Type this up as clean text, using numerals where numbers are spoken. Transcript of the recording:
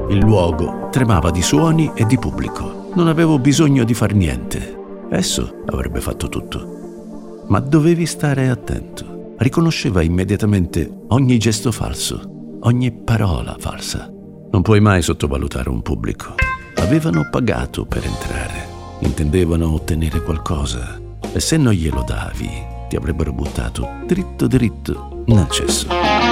Il luogo tremava di suoni e di pubblico. Non avevo bisogno di far niente. Esso avrebbe fatto tutto. Ma dovevi stare attento. Riconosceva immediatamente ogni gesto falso, ogni parola falsa. Non puoi mai sottovalutare un pubblico. Avevano pagato per entrare. Intendevano ottenere qualcosa. E se non glielo davi, ti avrebbero buttato dritto in cesso.